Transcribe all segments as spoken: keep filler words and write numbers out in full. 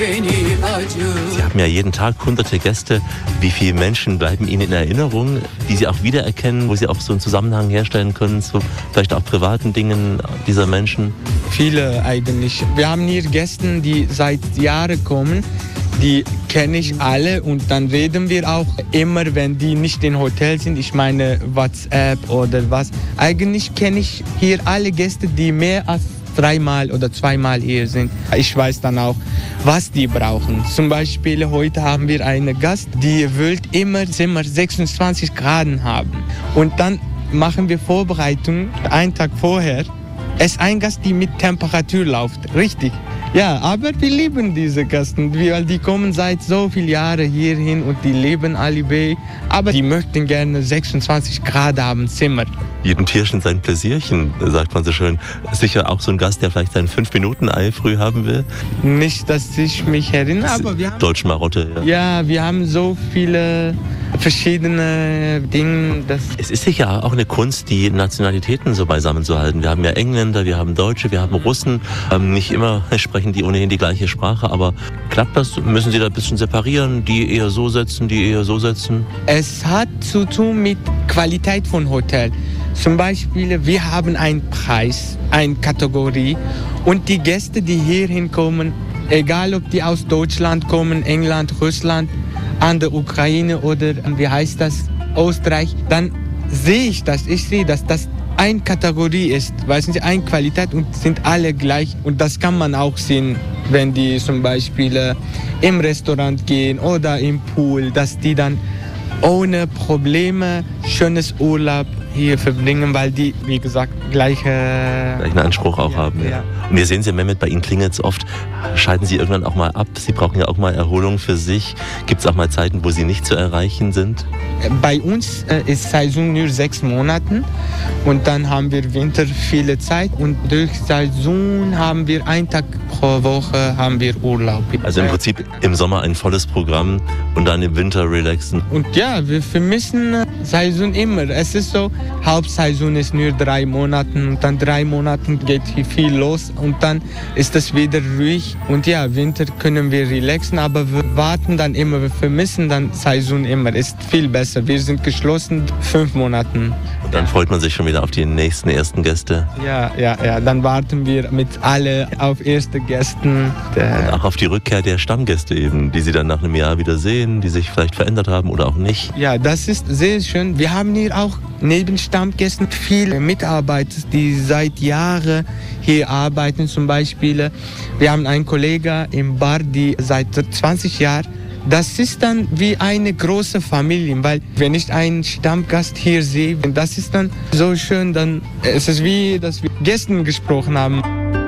Sie haben ja jeden Tag hunderte Gäste. Wie viele Menschen bleiben Ihnen in Erinnerung, die Sie auch wiedererkennen, wo Sie auch so einen Zusammenhang herstellen können zu vielleicht auch privaten Dingen dieser Menschen? Viele eigentlich. Wir haben hier Gäste, die seit Jahren kommen. Die kenne ich alle und dann reden wir auch immer, wenn die nicht im Hotel sind. Ich meine WhatsApp oder was. Eigentlich kenne ich hier alle Gäste, die mehr als dreimal oder zweimal hier sind. Ich weiß dann auch, was die brauchen. Zum Beispiel heute haben wir einen Gast, die will immer Zimmer sechsundzwanzig Grad haben. Und dann machen wir Vorbereitungen einen Tag vorher. Es ist ein Gast, die mit Temperatur läuft, richtig. Ja, aber wir lieben diese Gäste, weil die kommen seit so vielen Jahren hierhin und die leben alle bei. Aber die möchten gerne sechsundzwanzig Grad haben, Zimmer. Jedem Tierchen sein Pläsierchen, sagt man so schön. Sicher auch so ein Gast, der vielleicht sein fünf Minuten Ei früh haben will? Nicht, dass ich mich erinnere, aber wir haben... Deutsche Marotte, ja. Ja, wir haben so viele verschiedene Dinge. Dass es ist sicher auch eine Kunst, die Nationalitäten so beisammen zu halten. Wir haben ja Engländer, wir haben Deutsche, wir haben Russen. Ähm, nicht immer sprechen die ohnehin die gleiche Sprache, aber klappt das? Müssen Sie da ein bisschen separieren, die eher so setzen, die eher so setzen? Es hat zu tun mit Qualität von Hotel. Zum Beispiel, wir haben einen Preis, eine Kategorie und die Gäste, die hierhin kommen, egal ob die aus Deutschland kommen, England, Russland, an der Ukraine oder, wie heißt das, Österreich, dann sehe ich das, ich sehe, dass das eine Kategorie ist, weiß nicht, eine Qualität und sind alle gleich und das kann man auch sehen, wenn die zum Beispiel äh, im Restaurant gehen oder im Pool, dass die dann ohne Probleme schönes Urlaub hier verbringen, weil die, wie gesagt, gleiche... gleichen Anspruch auch ja, haben. Ja. Ja. Und wir sehen Sie, Mehmet, bei Ihnen klingelt es oft. Schalten Sie irgendwann auch mal ab? Sie brauchen ja auch mal Erholung für sich. Gibt es auch mal Zeiten, wo Sie nicht zu erreichen sind? Bei uns äh, ist Saison nur sechs Monate und dann haben wir Winter viele Zeit und durch Saison haben wir einen Tag pro Woche haben wir Urlaub. Also im Prinzip im Sommer ein volles Programm und dann im Winter relaxen. Und ja, wir vermissen Saison immer. Es ist so, Hauptsaison ist nur drei Monate und dann drei Monate geht hier viel los und dann ist es wieder ruhig. Und ja, Winter können wir relaxen, aber wir warten dann immer, wir vermissen dann Saison immer. Ist viel besser. Wir sind geschlossen fünf Monate. Und dann freut man sich schon wieder auf die nächsten ersten Gäste. Ja, ja, ja. Dann warten wir mit alle auf erste Gäste. Und auch auf die Rückkehr der Stammgäste eben, die Sie dann nach einem Jahr wieder sehen, die sich vielleicht verändert haben oder auch nicht. Ja, das ist sehr schön. Wir haben hier auch neben Stammgästen viele Mitarbeiter, die seit Jahren hier arbeiten. Zum Beispiel, wir haben einen Kollegen im Bar, die seit zwanzig Jahren. Das ist dann wie eine große Familie, weil wenn ich einen Stammgast hier sehe, das ist dann so schön, dann ist es wie, dass wir Gästen gesprochen haben.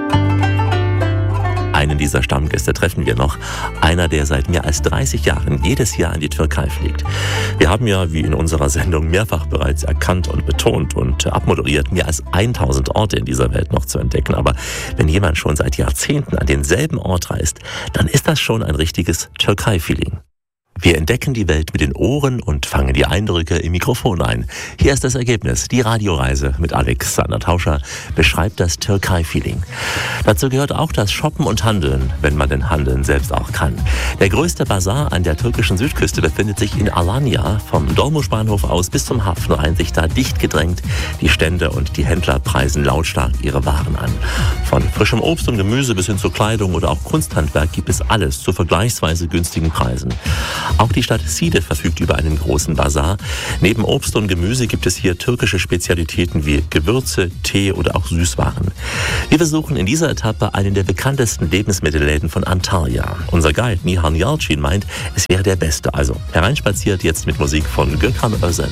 Einen dieser Stammgäste treffen wir noch. Einer, der seit mehr als dreißig Jahren jedes Jahr in die Türkei fliegt. Wir haben ja, wie in unserer Sendung mehrfach bereits erkannt und betont und abmoderiert, mehr als tausend Orte in dieser Welt noch zu entdecken. Aber wenn jemand schon seit Jahrzehnten an denselben Ort reist, dann ist das schon ein richtiges Türkei-Feeling. Wir entdecken die Welt mit den Ohren und fangen die Eindrücke im Mikrofon ein. Hier ist das Ergebnis. Die Radioreise mit Alexander Tauscher beschreibt das Türkei-Feeling. Dazu gehört auch das Shoppen und Handeln, wenn man den Handeln selbst auch kann. Der größte Bazar an der türkischen Südküste befindet sich in Alanya. Vom Dolmusch-Bahnhof aus bis zum Hafen reihen sich da dicht gedrängt die Stände und die Händler preisen lautstark ihre Waren an. Von frischem Obst und Gemüse bis hin zur Kleidung oder auch Kunsthandwerk gibt es alles zu vergleichsweise günstigen Preisen. Auch die Stadt Side verfügt über einen großen Bazar. Neben Obst und Gemüse gibt es hier türkische Spezialitäten wie Gewürze, Tee oder auch Süßwaren. Wir besuchen in dieser Etappe einen der bekanntesten Lebensmittelläden von Antalya. Unser Guide Nihan Yalcin meint, es wäre der beste. Also hereinspaziert jetzt mit Musik von Gökhan Özen.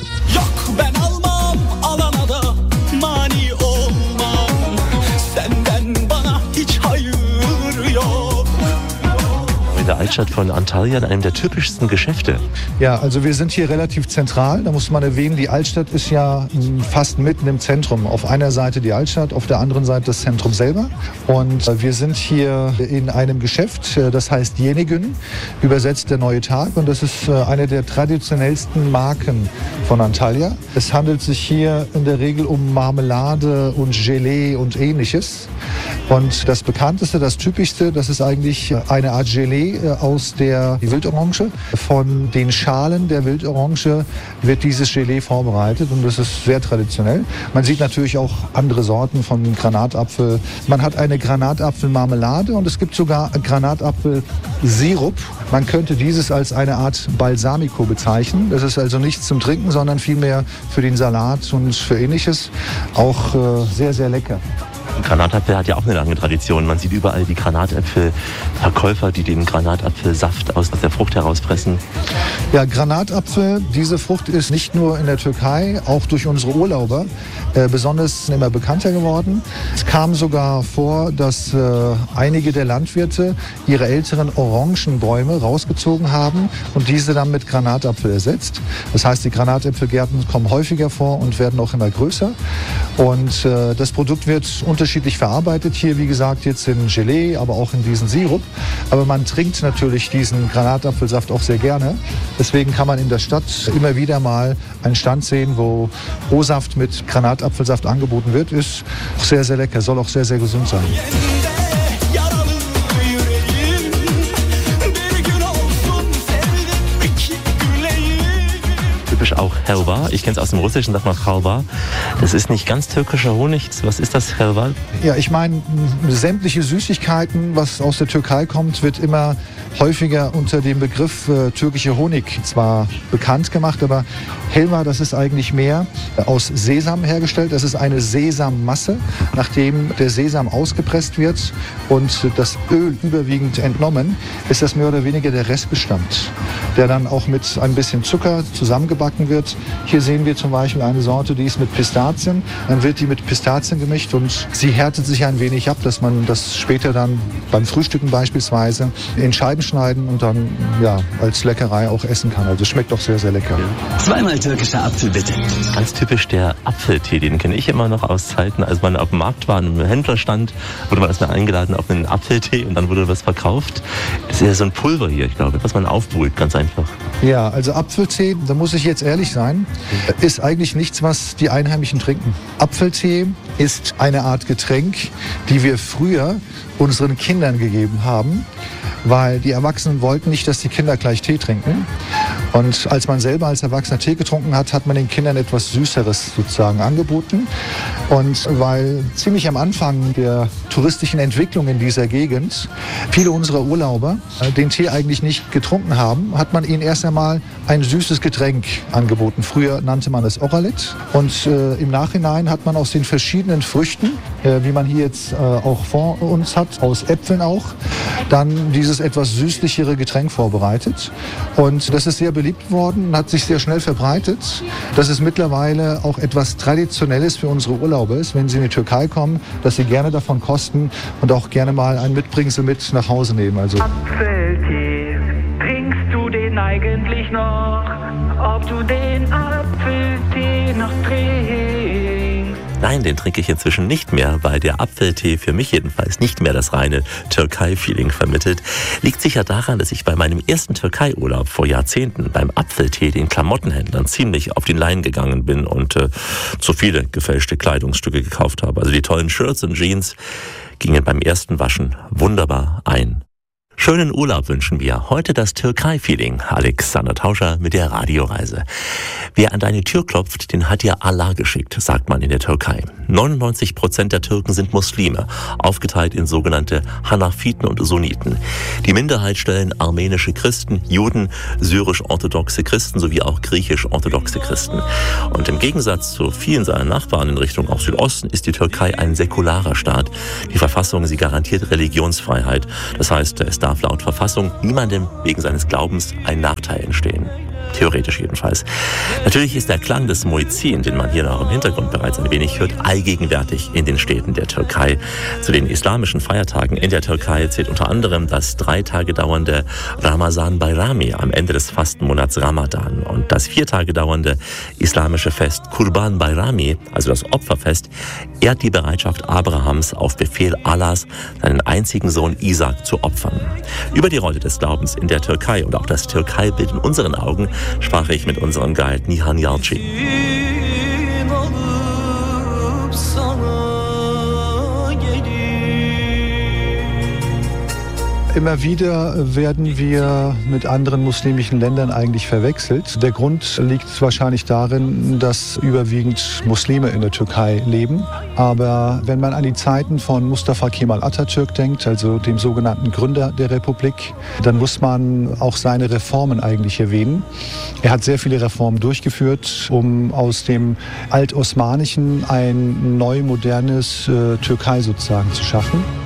der Altstadt von Antalya, in einem der typischsten Geschäfte. Ja, also wir sind hier relativ zentral. Da muss man erwähnen, die Altstadt ist ja fast mitten im Zentrum. Auf einer Seite die Altstadt, auf der anderen Seite das Zentrum selber. Und wir sind hier in einem Geschäft, das heißt Yenigün, übersetzt der neue Tag. Und das ist eine der traditionellsten Marken von Antalya. Es handelt sich hier in der Regel um Marmelade und Gelee und ähnliches. Und das bekannteste, das typischste, das ist eigentlich eine Art Gelee aus der Wildorange. Von den Schalen der Wildorange wird dieses Gelee vorbereitet und das ist sehr traditionell. Man sieht natürlich auch andere Sorten von Granatapfel. Man hat eine Granatapfelmarmelade und es gibt sogar Granatapfelsirup. Man könnte dieses als eine Art Balsamico bezeichnen. Das ist also nichts zum Trinken, sondern vielmehr für den Salat und für Ähnliches. Auch äh, sehr, sehr lecker. Granatapfel hat ja auch eine lange Tradition. Man sieht überall die Granatapfelverkäufer, die den Granatapfelsaft aus der Frucht herauspressen. Ja, Granatapfel, diese Frucht ist nicht nur in der Türkei, auch durch unsere Urlauber äh, besonders immer bekannter geworden. Es kam sogar vor, dass äh, einige der Landwirte ihre älteren Orangenbäume rausgezogen haben und diese dann mit Granatapfel ersetzt. Das heißt, die Granatapfelgärten kommen häufiger vor und werden auch immer größer. Und äh, das Produkt wird unterschiedlich verarbeitet. Hier, wie gesagt, jetzt in Gelee, aber auch in diesen Sirup. Aber man trinkt natürlich diesen Granatapfelsaft auch sehr gerne. Deswegen kann man in der Stadt immer wieder mal einen Stand sehen, wo O-Saft mit Granatapfelsaft angeboten wird. Ist auch sehr, sehr lecker, soll auch sehr, sehr gesund sein. Auch Helva. Ich kenne es aus dem Russischen, sagt man Helva. Das ist nicht ganz türkischer Honig. Was ist das, Helva? Ja, ich meine, sämtliche Süßigkeiten, was aus der Türkei kommt, wird immer häufiger unter dem Begriff äh, türkischer Honig zwar bekannt gemacht, aber Helva, das ist eigentlich mehr aus Sesam hergestellt. Das ist eine Sesammasse, nachdem der Sesam ausgepresst wird und das Öl überwiegend entnommen, ist das mehr oder weniger der Restbestand, der dann auch mit ein bisschen Zucker zusammengebacken wird. Hier sehen wir zum Beispiel eine Sorte, die ist mit Pistazien. Dann wird die mit Pistazien gemischt und sie härtet sich ein wenig ab, dass man das später dann beim Frühstücken beispielsweise in Scheiben schneiden und dann ja, als Leckerei auch essen kann. Also es schmeckt auch sehr, sehr lecker. Zweimal türkischer Apfel, bitte. Ganz typisch der Apfeltee, den kenne ich immer noch aus Zeiten, als man auf dem Markt war, in einem Händlerstand, wurde man erstmal eingeladen auf einen Apfeltee und dann wurde was verkauft. Das ist ja so ein Pulver hier, ich glaube, was man aufbrüht, ganz einfach. Ja, also Apfeltee, da muss ich jetzt ehrlich sein, ist eigentlich nichts, was die Einheimischen trinken. Apfeltee ist eine Art Getränk, die wir früher unseren Kindern gegeben haben, weil die Erwachsenen wollten nicht, dass die Kinder gleich Tee trinken. Und als man selber als Erwachsener Tee getrunken hat, hat man den Kindern etwas Süßeres sozusagen angeboten. Und weil ziemlich am Anfang der touristischen Entwicklung in dieser Gegend viele unserer Urlauber den Tee eigentlich nicht getrunken haben, hat man ihnen erst einmal ein süßes Getränk angeboten. Früher nannte man es Oralit. Und äh, im Nachhinein hat man aus den verschiedenen Früchten, äh, wie man hier jetzt äh, auch vor uns hat, aus Äpfeln auch, dann dieses etwas süßlichere Getränk vorbereitet. Und das ist sehr beliebt worden und hat sich sehr schnell verbreitet. Das ist mittlerweile auch etwas Traditionelles für unsere Urlauber ist, wenn sie in die Türkei kommen, dass sie gerne davon kosten und auch gerne mal ein Mitbringsel mit nach Hause nehmen. Also Apfeltee, trinkst du den eigentlich noch? Ob du den Apfeltee noch trinkst? Nein, den trinke ich inzwischen nicht mehr, weil der Apfeltee für mich jedenfalls nicht mehr das reine Türkei-Feeling vermittelt. Liegt sicher daran, dass ich bei meinem ersten Türkei-Urlaub vor Jahrzehnten beim Apfeltee den Klamottenhändlern ziemlich auf den Leim gegangen bin und äh, zu viele gefälschte Kleidungsstücke gekauft habe. Also die tollen Shirts und Jeans gingen beim ersten Waschen wunderbar ein. Schönen Urlaub wünschen wir. Heute das Türkei-Feeling. Alexander Tauscher mit der Radioreise. Wer an deine Tür klopft, den hat dir Allah geschickt, sagt man in der Türkei. neunundneunzig Prozent der Türken sind Muslime, aufgeteilt in sogenannte Hanafiten und Sunniten. Die Minderheit stellen armenische Christen, Juden, syrisch-orthodoxe Christen sowie auch griechisch-orthodoxe Christen. Und im Gegensatz zu vielen seiner Nachbarn in Richtung auch Südosten ist die Türkei ein säkularer Staat. Die Verfassung, sie garantiert Religionsfreiheit. Das heißt, es darf laut Verfassung niemandem wegen seines Glaubens ein Nachteil entstehen. theoretisch jedenfalls. Natürlich ist der Klang des Muezzin, den man hier noch im Hintergrund bereits ein wenig hört, allgegenwärtig in den Städten der Türkei. Zu den islamischen Feiertagen in der Türkei zählt unter anderem das drei Tage dauernde Ramazan Bayrami am Ende des Fastenmonats Ramadan und das vier Tage dauernde islamische Fest Kurban Bayrami, also das Opferfest, ehrt die Bereitschaft Abrahams auf Befehl Allahs, seinen einzigen Sohn Isaac zu opfern. Über die Rolle des Glaubens in der Türkei und auch das Türkei-Bild in unseren Augen sprach ich mit unserem Guide Nihan Yalçın. Immer wieder werden wir mit anderen muslimischen Ländern eigentlich verwechselt. Der Grund liegt wahrscheinlich darin, dass überwiegend Muslime in der Türkei leben. Aber wenn man an die Zeiten von Mustafa Kemal Atatürk denkt, also dem sogenannten Gründer der Republik, dann muss man auch seine Reformen eigentlich erwähnen. Er hat sehr viele Reformen durchgeführt, um aus dem Altosmanischen ein neu modernes äh, Türkei sozusagen zu schaffen.